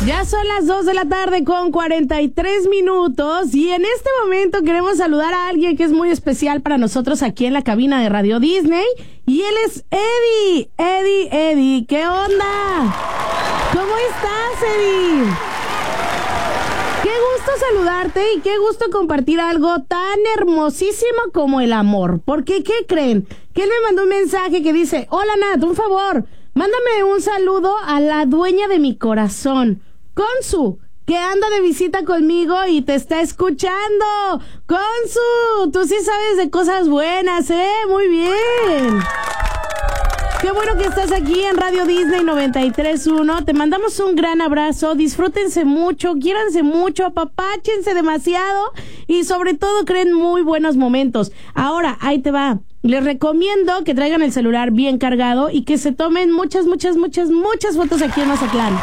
Ya son las 2 de la tarde con 43 minutos y en este momento queremos saludar a alguien que es muy especial para nosotros aquí en la cabina de Radio Disney y él es Eddie. Eddie, ¿qué onda? ¿Cómo estás, Eddie? Qué gusto saludarte y qué gusto compartir algo tan hermosísimo como el amor. Porque, ¿qué creen? Que él me mandó un mensaje que dice: hola Nat, un favor, mándame un saludo a la dueña de mi corazón, Consu, que anda de visita conmigo y te está escuchando. Consu, tú sí sabes de cosas buenas, muy bien. Qué bueno que estás aquí en Radio Disney 93.1. Te mandamos un gran abrazo. Disfrútense mucho, quiéranse mucho, apapáchense demasiado y sobre todo creen muy buenos momentos. Ahora, ahí te va. Les recomiendo que traigan el celular bien cargado y que se tomen muchas fotos aquí en Mazatlán.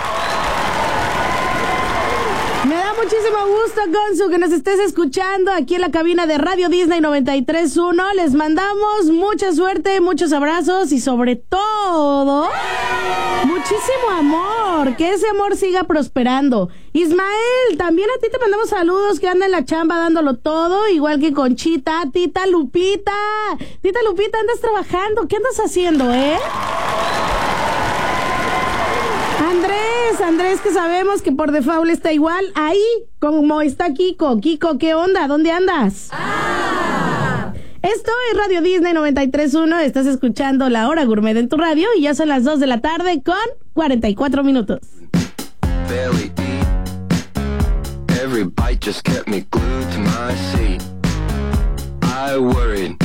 Me da muchísimo gusto, Consu, que nos estés escuchando aquí en la cabina de Radio Disney 93.1. Les mandamos mucha suerte, muchos abrazos y sobre todo, muchísimo amor. Que ese amor siga prosperando. Ismael, también a ti te mandamos saludos, que anda en la chamba dándolo todo, igual que Conchita. Tita Lupita, andas trabajando. ¿Qué andas haciendo, Andrés, que sabemos que por default está igual ahí como está Kiko. Kiko, ¿qué onda? ¿Dónde andas? Esto es Radio Disney 93.1. Estás escuchando La Hora Gourmet en tu radio y ya son las 2 de la tarde con 44 minutos. Every bite just kept me glued to my seat. I worried